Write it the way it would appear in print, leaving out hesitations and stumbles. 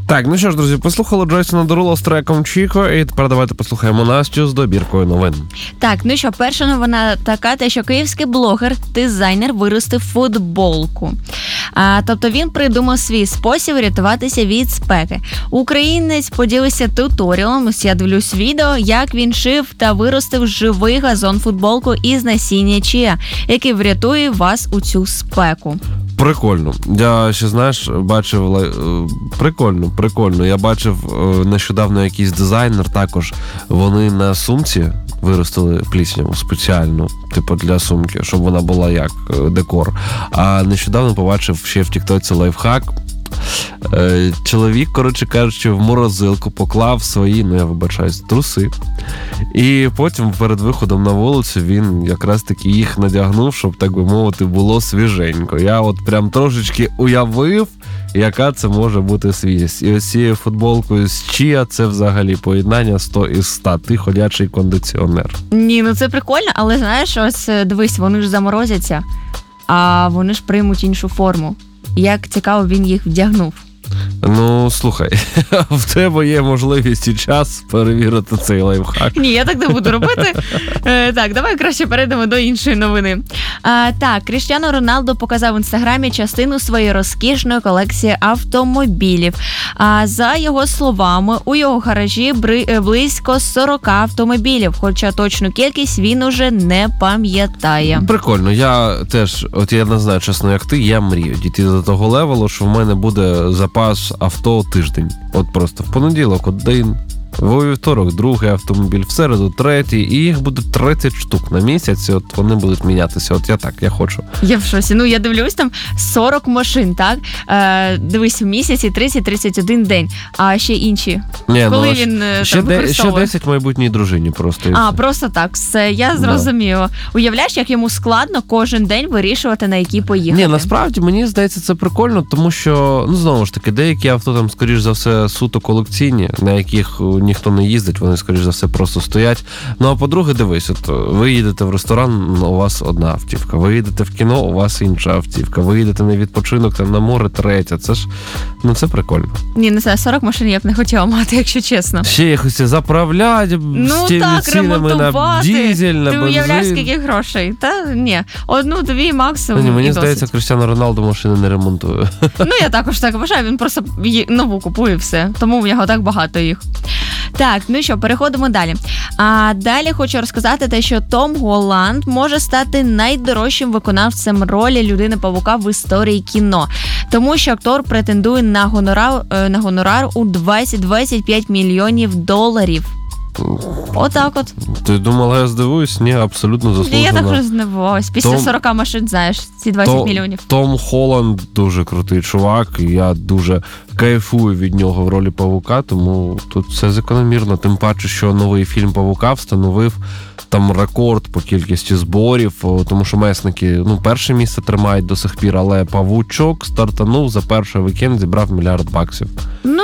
Так, ну що ж, друзі, послухали Джейсона Деруло з треком «Чіко», і тепер давайте послухаємо Настю з добіркою новин. Так, ну що, перша новина така, те, що київський блогер-дизайнер виростив футболку. Тобто він придумав свій спосіб рятуватися від спеки. Українець поділився туторіалом, ось я дивлюсь відео, як він шив та виростив живий газон-футболку із насіння чия, який врятує вас у цю спеку. Прикольно. Я ще, знаєш, бачив... Прикольно. Я бачив нещодавно якийсь дизайнер також. Вони на сумці виростили плісняву спеціальну, типу для сумки, щоб вона була як декор. А нещодавно побачив ще в тіктоці лайфхак. Чоловік, коротше кажучи, в морозилку поклав свої, я вибачаюсь, труси. І потім перед виходом на вулицю він якраз таки їх надягнув, щоб, так би мовити, було свіженько. Я от прям трошечки уявив, яка це може бути свіжість. І ось цією футболкою з чия це взагалі поєднання 100 із 100. Ти ходячий кондиціонер. Ні, ну це прикольно, але знаєш, ось дивись, вони ж заморозяться, а вони ж приймуть іншу форму. Як цікаво він їх вдягнув. Ну, слухай, в тебе є можливість і час перевірити цей лайфхак. Ні, я так не буду робити. Так, давай краще перейдемо до іншої новини. Так, Кріштіану Роналду показав в Інстаграмі частину своєї розкішної колекції автомобілів. За його словами, у його гаражі близько 40 автомобілів, хоча точну кількість він уже не пам'ятає. Прикольно, я теж, я не знаю, чесно, як ти, я мрію дійти до того левелу, що в мене буде запас авто тиждень. От просто в понеділок один, в вівторок другий автомобіль, в середу третій, і їх буде 30 штук на місяць, і от вони будуть мінятися. От я хочу. Я в шоці. Ну, я дивлюсь, там 40 машин, так? Дивись, в місяці 30-31 день. А ще інші. Коли він ще 10 майбутній дружині просто. Просто так, все, я зрозуміла. Уявляєш, як йому складно кожен день вирішувати, на які поїхати? Ні, насправді, мені здається, це прикольно, тому що, знову ж таки, деякі авто там, скоріш за все, суто колекційні, на яких ніхто не їздить, вони, скоріш за все, просто стоять. Ну, а по-друге, дивись, от ви їдете в ресторан, у вас одна автівка, ви їдете в кіно, у вас інша автівка, ви їдете на відпочинок, там на море третя, це ж, це прикольно. Ні, не знаю, 40 машин я б не хотіла мати, якщо чесно. Ще їх ось заправляти, цінами на дизель, на бензин. Ти уявляєш, скільки грошей? Та ні, 1-2 максимум. Ні, мені здається, Кріштіану Роналду машини не ремонтує. Ну, я також так вважаю, він просто нову купує все, тому в нього так багато їх. Так, ну що, переходимо далі. А далі хочу розказати те, що Том Голланд може стати найдорожчим виконавцем ролі Людини-павука в історії кіно. Тому що актор претендує на гонорар у $20-25 мільйонів. Отак от. Ти думала, я здивуюсь? Ні, абсолютно заслужено. Я також здивувалась. Після 40 машин, знаєш, ці 20 мільйонів. Том Холланд дуже крутий чувак, і я дуже кайфую від нього в ролі павука, тому тут все закономірно. Тим паче, що новий фільм «Павука» встановив там рекорд по кількості зборів, тому що месники, перше місце тримають до сих пір, але павучок стартанув за перший вікенд, зібрав $1 мільярд.